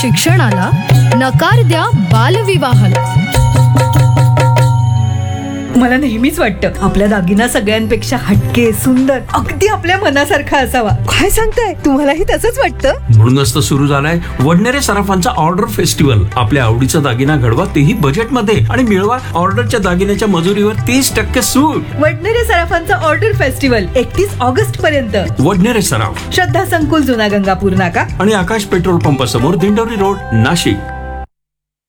शिक्षणाला, नकार द्या बालविवाहाला. मला नेहमीच वाटतं आपला दागिना सगळ्यांपेक्षा हटके, सुंदर, अगदी आपल्या मनासारखा असावा. काय सांगताय, तुम्हालाही तसंच वाटतं? म्हणूनच तर सुरू झालाय वडनेरे सराफांचा ऑर्डर फेस्टिवल. आपल्या आवडीचा दागिना घडवा, तेही बजेटमध्ये, आणि मिळवा ऑर्डरच्या दागिन्याच्या मजुरीवर 30% सूट. वडनेरे सराफांचा ऑर्डर फेस्टिवल 31 ऑगस्ट पर्यंत. वडनेरे सराफ, श्रद्धा संकुल, जुना गंगापूर नाका आणि आकाश पेट्रोल पंप समोर, दिंडोरी रोड, नाशिक.